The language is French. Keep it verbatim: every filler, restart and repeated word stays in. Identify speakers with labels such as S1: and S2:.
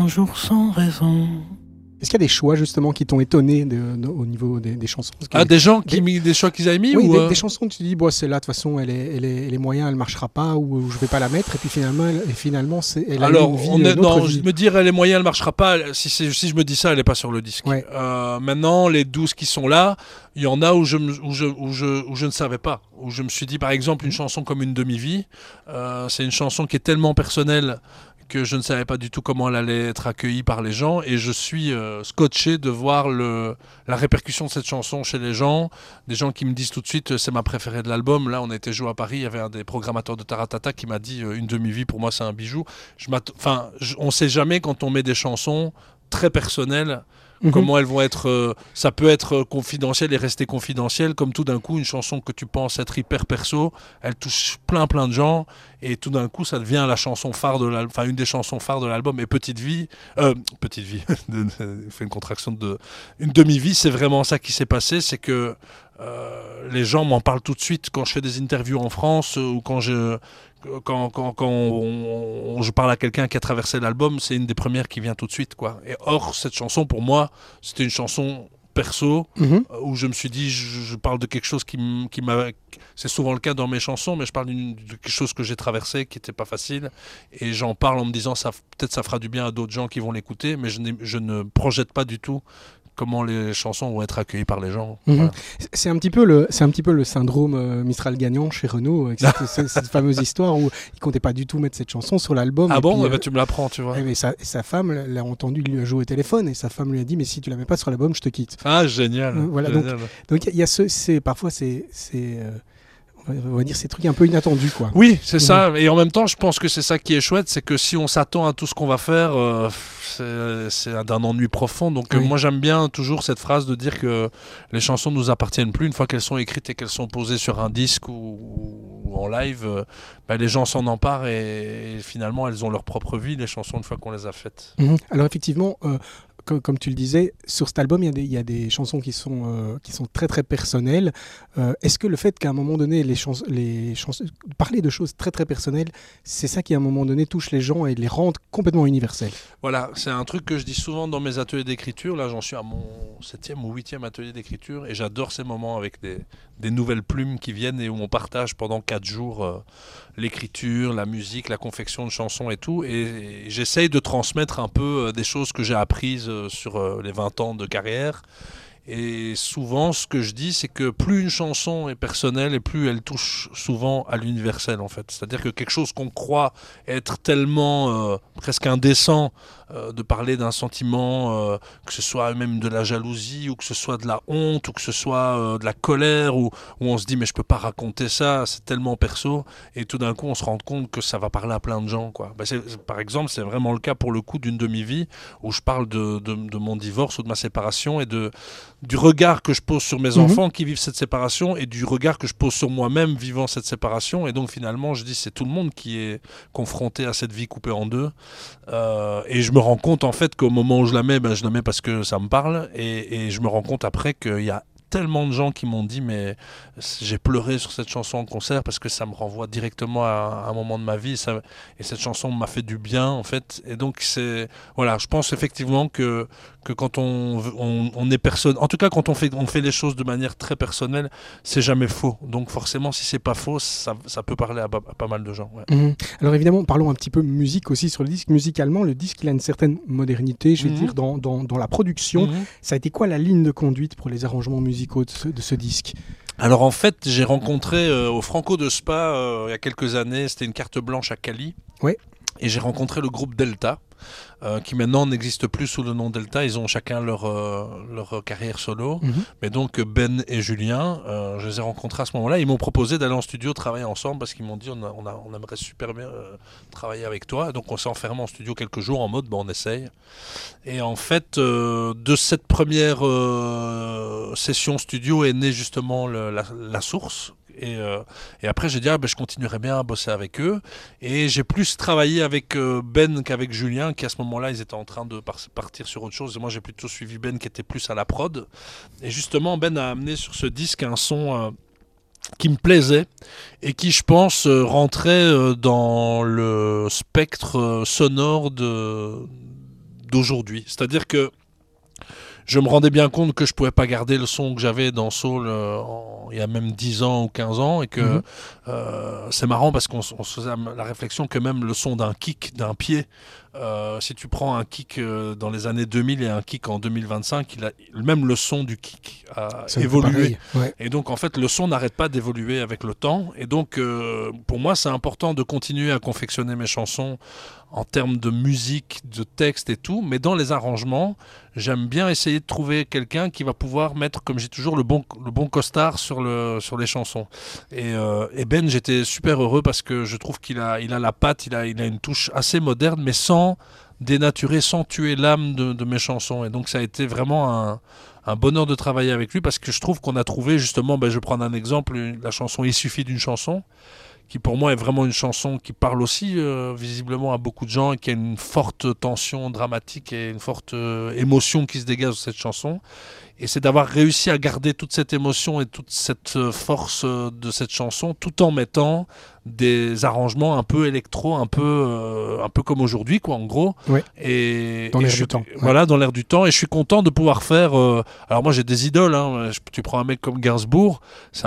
S1: un jour sans raison.
S2: Est-ce qu'il y a des choix justement qui t'ont étonné de, de, au niveau des, des chansons?
S1: Ah, des gens qui des, mis des choix qu'ils avaient mis
S2: oui,
S1: ou
S2: des,
S1: euh...
S2: des chansons tu dis bon celle-là de toute façon elle est, elle est, elle est moyen, elle marchera pas ou, ou je vais pas la mettre et puis finalement elle, et finalement c'est elle a
S1: alors
S2: une vie,
S1: on est,
S2: une autre
S1: non
S2: vie.
S1: Je me dire elle est moyen, elle marchera pas. Si, c'est, si je me dis ça, elle est pas sur le disque.
S2: Ouais.
S1: Euh, maintenant les douze qui sont là, il y en a où je, où je où je où je ne savais pas, où je me suis dit par exemple une chanson comme Une demi-vie, euh, c'est une chanson qui est tellement personnelle que je ne savais pas du tout comment elle allait être accueillie par les gens et je suis euh, scotché de voir le, la répercussion de cette chanson chez les gens, des gens qui me disent tout de suite c'est ma préférée de l'album. Là on était joué à Paris, il y avait un des programmateurs de Taratata qui m'a dit euh, Une demi-vie pour moi c'est un bijou. Je enfin, je, on ne sait jamais quand on met des chansons très personnelles Mmh. Comment elles vont être, euh, ça peut être confidentiel et rester confidentiel, comme tout d'un coup une chanson que tu penses être hyper perso, elle touche plein plein de gens et tout d'un coup ça devient la chanson phare de l'album, enfin une des chansons phares de l'album. Et Petite Vie, euh, Petite Vie, fait une contraction de Une demi-vie, c'est vraiment ça qui s'est passé, c'est que euh, les gens m'en parlent tout de suite quand je fais des interviews en France ou quand je Quand, quand, quand on, on, je parle à quelqu'un qui a traversé l'album, c'est une des premières qui vient tout de suite, quoi. Et or, cette chanson, pour moi, c'était une chanson perso, mm-hmm. où je me suis dit, je, je parle de quelque chose qui, qui m'a... C'est souvent le cas dans mes chansons, mais je parle d'une, de quelque chose que j'ai traversé, qui n'était pas facile, et j'en parle en me disant, ça, peut-être ça fera du bien à d'autres gens qui vont l'écouter, mais je, je ne projette pas du tout comment les chansons vont être accueillies par les gens.
S2: Mmh.
S1: Voilà.
S2: C'est un petit peu le, c'est un petit peu le syndrome euh, Mistral gagnant chez Renaud, avec cette, cette, cette fameuse histoire où il comptait pas du tout mettre cette chanson sur l'album.
S1: Ah bon,
S2: puis,
S1: eh
S2: euh,
S1: ben, tu me l'apprends, tu vois.
S2: Et, et, sa, et sa femme l'a entendu, lui a joué au téléphone et sa femme lui a dit mais si tu la mets pas sur l'album, je te quitte.
S1: Ah génial.
S2: Euh, voilà,
S1: génial.
S2: donc il y, y a ce, c'est parfois c'est, c'est euh, on va dire ces trucs un peu inattendus, quoi.
S1: Oui, c'est mmh. ça. Et en même temps, je pense que c'est ça qui est chouette, c'est que si on s'attend à tout ce qu'on va faire, euh, c'est, c'est d'un ennui profond. Donc oui. euh, moi, j'aime bien toujours cette phrase de dire que les chansons nous appartiennent plus une fois qu'elles sont écrites et qu'elles sont posées sur un disque ou, ou en live. Euh, bah, les gens s'en emparent et, et finalement, elles ont leur propre vie, les chansons, une fois qu'on les a faites.
S2: Mmh. Alors effectivement. Euh, Comme, comme tu le disais, sur cet album, il y a des, il y a des chansons qui sont, euh, qui sont très très personnelles. Euh, est-ce que le fait qu'à un moment donné, les chans- les chans- parler de choses très très personnelles, c'est ça qui à un moment donné touche les gens et les rend complètement universels?
S1: Voilà, c'est un truc que je dis souvent dans mes ateliers d'écriture. Là, j'en suis à mon septième ou huitième atelier d'écriture et j'adore ces moments avec des, des nouvelles plumes qui viennent et où on partage pendant quatre jours euh, l'écriture, la musique, la confection de chansons et tout. Et, et j'essaye de transmettre un peu euh, des choses que j'ai apprises euh, sur euh, les vingt ans de carrière. Et souvent, ce que je dis, c'est que plus une chanson est personnelle et plus elle touche souvent à l'universel, en fait. C'est-à-dire que quelque chose qu'on croit être tellement euh, presque indécent euh, de parler d'un sentiment, euh, que ce soit même de la jalousie ou que ce soit de la honte ou que ce soit euh, de la colère, où, où on se dit mais je peux pas raconter ça, c'est tellement perso. Et tout d'un coup, on se rend compte que ça va parler à plein de gens, quoi. Ben c'est, c'est, par exemple, c'est vraiment le cas pour le coup d'une demi-vie où je parle de, de, de mon divorce ou de ma séparation et de du regard que je pose sur mes mmh. enfants qui vivent cette séparation et du regard que je pose sur moi-même vivant cette séparation. Et donc finalement, je dis c'est tout le monde qui est confronté à cette vie coupée en deux. Euh, et je me rends compte en fait qu'au moment où je la mets, ben, je la mets parce que ça me parle. Et, et je me rends compte après qu'il y a tellement de gens qui m'ont dit mais j'ai pleuré sur cette chanson en concert parce que ça me renvoie directement à, à un moment de ma vie et, ça, et cette chanson m'a fait du bien en fait. Et donc c'est voilà, je pense effectivement que que quand on, on, on est personne, en tout cas quand on fait, on fait les choses de manière très personnelle, c'est jamais faux. Donc forcément, si c'est pas faux, ça, ça peut parler à, à pas mal de gens. Ouais.
S2: Mmh. Alors évidemment, parlons un petit peu musique aussi sur le disque. Musicalement, le disque il a une certaine modernité, je vais mmh. dire, dans, dans, dans la production. Mmh. Ça a été quoi la ligne de conduite pour les arrangements musicaux de ce, de ce disque ?
S1: Alors en fait, j'ai rencontré euh, au Franco de Spa euh, il y a quelques années, c'était une carte blanche à Cali.
S2: Ouais.
S1: Et j'ai rencontré le groupe Delta, euh, qui maintenant n'existe plus sous le nom Delta. Ils ont chacun leur, euh, leur carrière solo. Mm-hmm. Mais donc Ben et Julien, euh, je les ai rencontrés à ce moment-là. Ils m'ont proposé d'aller en studio travailler ensemble parce qu'ils m'ont dit on, a, on, a, on aimerait super bien euh, travailler avec toi. Donc on s'est enfermé en studio quelques jours en mode bon, on essaye. Et en fait, euh, de cette première euh, session studio est née justement le, la, la source. Et, euh, et après j'ai dit ah, ben, je continuerai bien à bosser avec eux et j'ai plus travaillé avec euh, Ben qu'avec Julien qui à ce moment là ils étaient en train de par- partir sur autre chose et moi j'ai plutôt suivi Ben qui était plus à la prod et justement Ben a amené sur ce disque un son euh, qui me plaisait et qui je pense euh, rentrait euh, dans le spectre euh, sonore de d'aujourd'hui. C'est-à-dire que je me rendais bien compte que je ne pouvais pas garder le son que j'avais dans Soul euh, en, il y a même dix ans ou quinze ans. Et que mm-hmm. euh, c'est marrant parce qu'on on se faisait la réflexion que même le son d'un kick, d'un pied, euh, si tu prends un kick euh, dans les années deux mille et un kick en deux mille vingt-cinq, il a, même le son du kick a c'est évolué. Ouais. Et donc en fait le son n'arrête pas d'évoluer avec le temps. Et donc euh, pour moi c'est important de continuer à confectionner mes chansons en termes de musique, de texte et tout, mais dans les arrangements, j'aime bien essayer de trouver quelqu'un qui va pouvoir mettre, comme j'ai toujours, le bon, le bon costard sur, le, sur les chansons. Et, euh, et Ben, j'étais super heureux parce que je trouve qu'il a, il a la patte, il a, il a une touche assez moderne, mais sans dénaturer, sans tuer l'âme de, de mes chansons. Et donc ça a été vraiment un, un bonheur de travailler avec lui parce que je trouve qu'on a trouvé justement, ben, je vais prendre un exemple, la chanson « Il suffit d'une chanson », qui pour moi est vraiment une chanson qui parle aussi euh, visiblement à beaucoup de gens et qui a une forte tension dramatique et une forte euh, émotion qui se dégage de cette chanson. Et c'est d'avoir réussi à garder toute cette émotion et toute cette force de cette chanson tout en mettant des arrangements un peu électro, un peu, euh, un peu comme aujourd'hui, quoi, en gros.
S2: Oui.
S1: Et,
S2: dans
S1: et
S2: l'air
S1: je,
S2: du temps.
S1: Voilà,
S2: ouais.
S1: dans l'air du temps. Et je suis content de pouvoir faire... Euh, alors moi, j'ai des idoles. Hein. Tu prends un mec comme Gainsbourg,